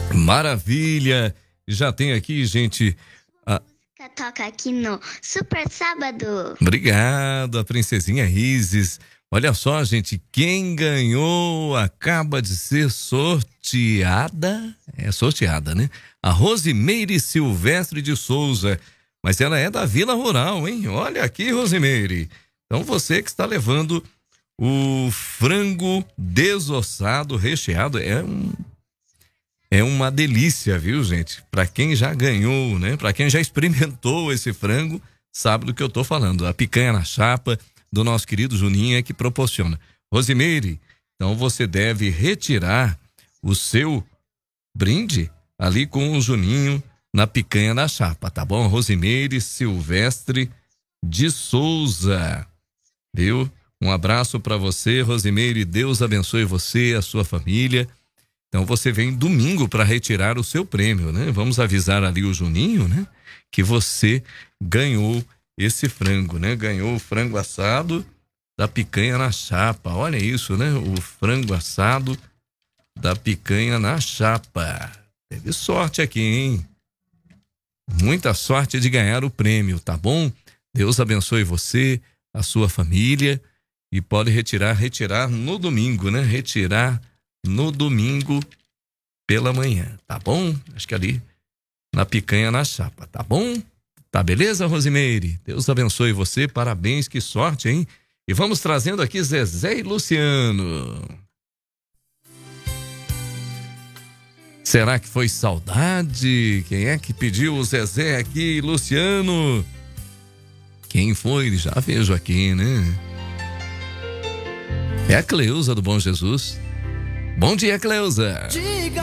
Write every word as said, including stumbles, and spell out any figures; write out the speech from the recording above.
Maravilha! Já tem aqui, gente. A... Toca aqui no Super Sábado. Obrigado, a princesinha Isis. Olha só, gente, quem ganhou acaba de ser sorteada. É sorteada, né? A Rosimeire Silvestre de Souza. Mas ela é da Vila Rural, hein? Olha aqui, Rosimeire. Então você que está levando o frango desossado recheado é um é uma delícia, viu, gente? Para quem já ganhou, né? Para quem já experimentou esse frango, sabe do que eu tô falando. A picanha na chapa do nosso querido Juninho é que proporciona. Rosimeire, então você deve retirar o seu brinde ali com o Juninho na picanha na chapa, tá bom? Rosimeire Silvestre de Souza, viu? Um abraço para você, Rosimeire. Deus abençoe você e a sua família. Então você vem domingo para retirar o seu prêmio, né? Vamos avisar ali o Juninho, né? Que você ganhou esse frango, né? Ganhou o frango assado da picanha na chapa. Olha isso, né? O frango assado da picanha na chapa. Teve sorte aqui, hein? Muita sorte de ganhar o prêmio, tá bom? Deus abençoe você, a sua família, e pode retirar, retirar no domingo, né? Retirar no domingo pela manhã, tá bom? Acho que ali na picanha na chapa, tá bom? Tá beleza, Rosimeire? Deus abençoe você, parabéns, que sorte, hein? E vamos trazendo aqui Zezé e Luciano. Será que foi saudade? Quem é que pediu o Zezé aqui, Luciano? Quem foi? Já vejo aqui, né? É a Cleusa do Bom Jesus. Bom dia, Cleusa.